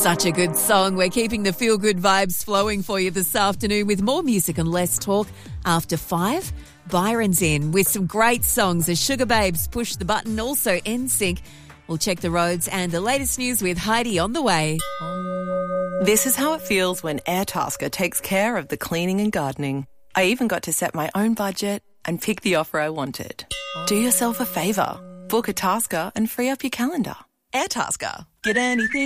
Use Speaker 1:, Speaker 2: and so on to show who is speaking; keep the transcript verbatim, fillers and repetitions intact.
Speaker 1: Such a good song. We're keeping the feel-good vibes flowing for you this afternoon with more music and less talk. After five, Byron's in with some great songs as Sugar Babes Push the Button, also N Sync. We'll check the roads and the latest news with Heidi on the way.
Speaker 2: This is how it feels when Airtasker takes care of the cleaning and gardening. I even got to set my own budget and pick the offer I wanted. Do yourself a favour. Book a Tasker and free up your calendar. Airtasker. Get anything